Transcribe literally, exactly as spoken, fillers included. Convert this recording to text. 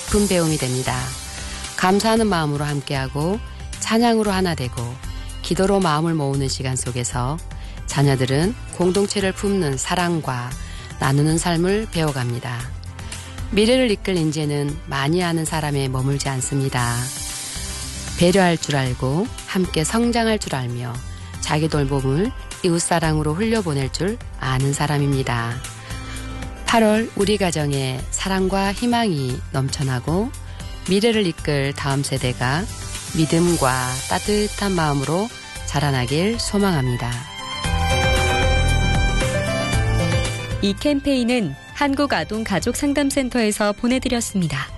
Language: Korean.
깊은 배움이 됩니다. 감사하는 마음으로 함께하고 찬양으로 하나 되고 기도로 마음을 모으는 시간 속에서 자녀들은 공동체를 품는 사랑과 나누는 삶을 배워갑니다. 미래를 이끌 인재는 많이 아는 사람에 머물지 않습니다. 배려할 줄 알고 함께 성장할 줄 알며 자기 돌봄을 이웃사랑으로 흘려보낼 줄 아는 사람입니다. 팔월 우리 가정에 사랑과 희망이 넘쳐나고 미래를 이끌 다음 세대가 믿음과 따뜻한 마음으로 자라나길 소망합니다. 이 캠페인은 한국아동가족상담센터에서 보내드렸습니다.